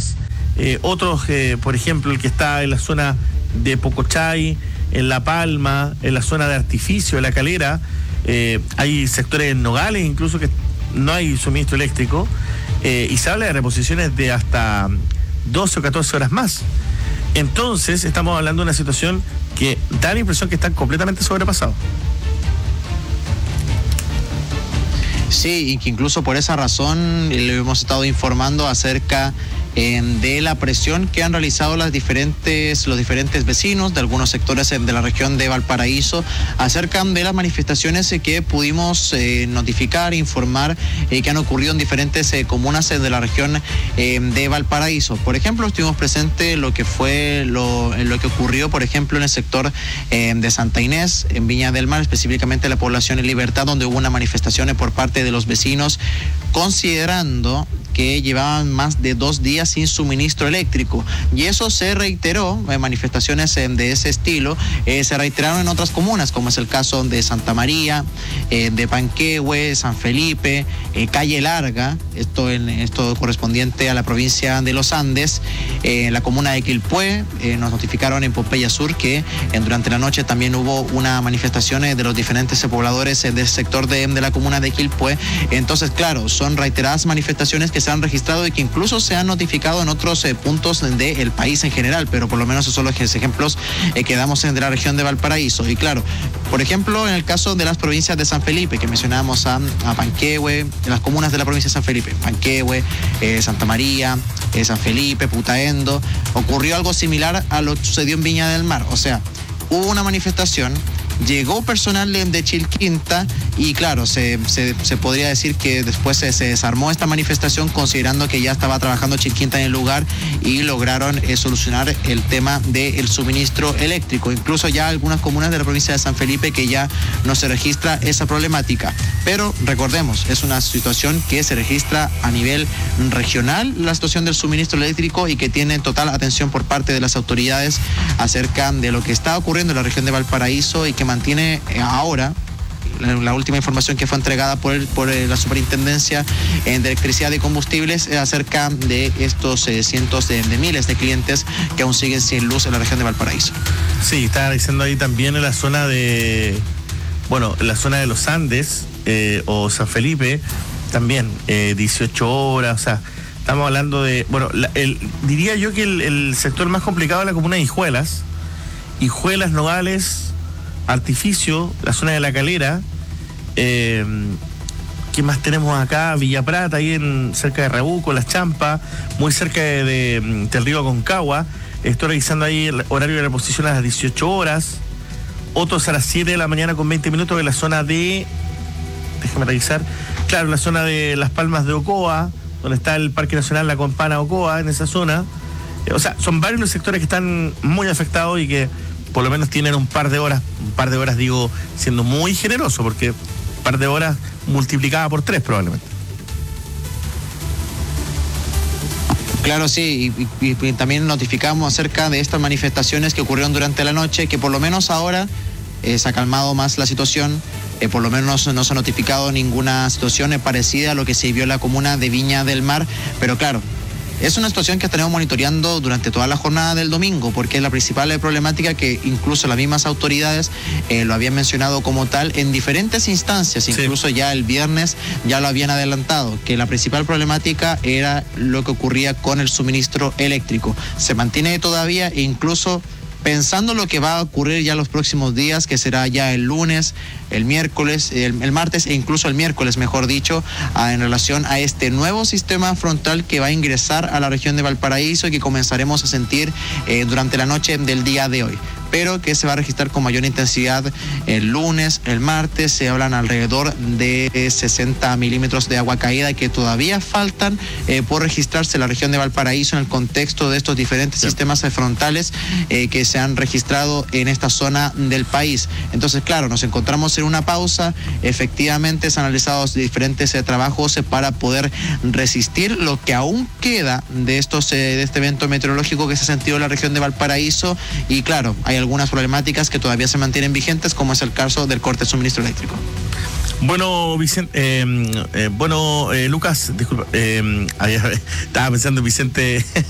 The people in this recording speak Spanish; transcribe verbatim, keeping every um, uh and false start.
horas. Eh, otros, eh, por ejemplo, el que está en la zona de Pocochay, en La Palma, en la zona de Artificio, de La Calera, eh, hay sectores en Nogales incluso que no hay suministro eléctrico, eh, y se habla de reposiciones de hasta doce o catorce horas más. Entonces estamos hablando de una situación que da la impresión que están completamente sobrepasados. Sí, y que incluso por esa razón le hemos estado informando acerca eh, de la presión que han realizado las diferentes, los diferentes vecinos de algunos sectores de la región de Valparaíso acerca de las manifestaciones que pudimos eh, notificar, informar eh, que han ocurrido en diferentes eh, comunas de la región eh, de Valparaíso. Por ejemplo, estuvimos presentes lo que fue lo, lo que ocurrió, por ejemplo, en el sector eh, de Santa Inés, en Viña del Mar, específicamente la población en Libertad, donde hubo una manifestación por parte de los vecinos, considerando que llevaban más de dos días sin suministro eléctrico, y eso se reiteró en manifestaciones de ese estilo, eh, se reiteraron en otras comunas, como es el caso de Santa María, eh, de Panquehue, San Felipe, eh, Calle Larga, esto, en, esto correspondiente a la provincia de los Andes, eh, en la comuna de Quilpué, eh, nos notificaron en Pompeya Sur que eh, durante la noche también hubo una manifestación eh, de los diferentes eh, pobladores eh, del sector de, de la comuna de Quilpué. Entonces, claro, son reiteradas manifestaciones que se han registrado y que incluso se han notificado en otros eh, puntos del país en general, pero por lo menos esos son los ejemplos eh, que damos en de la región de Valparaíso. Y claro, por ejemplo, en el caso de las provincias de San Felipe, que mencionábamos a, a Panquehue, en las comunas de la provincia de San Felipe, Panquehue, eh, Santa María, eh, San Felipe, Putaendo, ocurrió algo similar a lo que sucedió en Viña del Mar. O sea, hubo una manifestación, llegó personal de Chilquinta y claro, se, se, se podría decir que después se, se desarmó esta manifestación considerando que ya estaba trabajando Chilquinta en el lugar y lograron eh, solucionar el tema del suministro eléctrico. Incluso ya algunas comunas de la provincia de San Felipe que ya no se registra esa problemática. Pero recordemos, es una situación que se registra a nivel regional, la situación del suministro eléctrico, y que tiene total atención por parte de las autoridades acerca de lo que está ocurriendo en la región de Valparaíso y que mantiene ahora la, la última información que fue entregada por, el, por la Superintendencia de Electricidad y Combustibles acerca de estos eh, cientos de, de miles de clientes que aún siguen sin luz en la región de Valparaíso. Sí, estaba diciendo ahí también en la zona de, bueno, en la zona de los Andes eh, o San Felipe, también eh, dieciocho horas, o sea, estamos hablando de, bueno, la, el, diría yo que el, el sector más complicado es la comuna de Hijuelas, Hijuelas, Nogales, Artificio, la zona de La Calera, eh, ¿qué más tenemos acá? Villa Prata, ahí en, cerca de Rabuco, Las Champas, muy cerca de, de, del río Aconcagua. Estoy revisando ahí el horario de reposición a las dieciocho horas, otros a las siete de la mañana con veinte minutos en la zona de, déjame revisar, claro, la zona de Las Palmas de Ocoa, donde está el Parque Nacional La Campana Ocoa, en esa zona. O sea, son varios los sectores que están muy afectados y que por lo menos tienen un par de horas, un par de horas digo, siendo muy generoso, porque un par de horas multiplicada por tres probablemente. Claro, sí, y, y, y también notificamos acerca de estas manifestaciones que ocurrieron durante la noche, que por lo menos ahora eh, se ha calmado más la situación. Eh, por lo menos no se ha notificado ninguna situación eh, parecida a lo que se vivió en la comuna de Viña del Mar, pero claro, es una situación que estaremos monitoreando durante toda la jornada del domingo, porque es la principal problemática que incluso las mismas autoridades eh, lo habían mencionado como tal en diferentes instancias, incluso sí. Ya el viernes ya lo habían adelantado, que la principal problemática era lo que ocurría con el suministro eléctrico. Se mantiene todavía e incluso pensando lo que va a ocurrir ya los próximos días, que será ya el lunes, el miércoles, el, el martes e incluso el miércoles, mejor dicho, a, en relación a este nuevo sistema frontal que va a ingresar a la región de Valparaíso y que comenzaremos a sentir eh, durante la noche del día de hoy, pero que se va a registrar con mayor intensidad el lunes, el martes. Se hablan alrededor de sesenta milímetros de agua caída que todavía faltan eh, por registrarse en la región de Valparaíso en el contexto de estos diferentes sí. sistemas frontales eh, que se han registrado en esta zona del país. Entonces, claro, nos encontramos en una pausa. Efectivamente, se han analizado diferentes eh, trabajos eh, para poder resistir lo que aún queda de estos eh, de este evento meteorológico que se ha sentido en la región de Valparaíso. Y claro, hay algunas problemáticas que todavía se mantienen vigentes, como es el caso del corte de suministro eléctrico. Bueno, Vicente, eh, eh, bueno, eh, Lucas, disculpa, eh, estaba pensando en Vicente